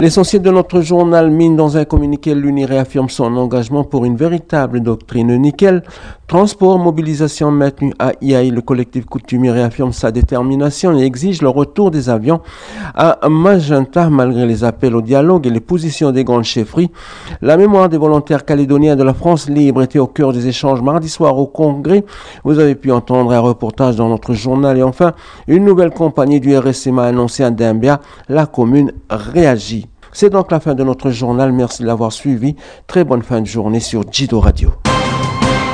L'essentiel de notre journal mine dans un communiqué, l'UNI réaffirme son engagement pour une véritable doctrine nickel. Transport, mobilisation maintenue à Iaï. Le collectif coutumier réaffirme sa détermination et exige le retour des avions à Magenta malgré les appels au dialogue et les positions des grandes chefferies. La mémoire des volontaires calédoniens de la France libre était au cœur des échanges mardi soir au Congrès. Vous avez pu entendre un reportage dans notre journal. Et enfin, une nouvelle compagnie du RSMA annoncée à Dimbia. La commune réagit. C'est donc la fin de notre journal. Merci de l'avoir suivi. Très bonne fin de journée sur Jido Radio.